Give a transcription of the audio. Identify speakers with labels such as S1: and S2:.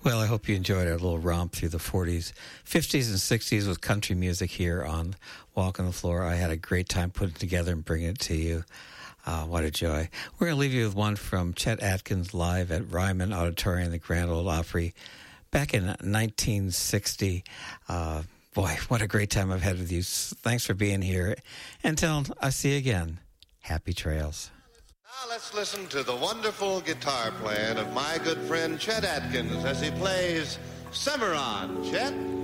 S1: Well, I hope you enjoyed our little romp through the 40s, 50s, and 60s with country music here on Walk on the Floor. I had a great time putting it together and bringing it to you. What a joy. We're going to leave you with one from Chet Atkins live at Ryman Auditorium, the Grand Ole Opry, back in 1960. Boy, what a great time I've had with you. Thanks for being here. Until I see you again, happy trails.
S2: Now let's listen to the wonderful guitar playing of my good friend Chet Atkins as he plays Cimarron. Chet?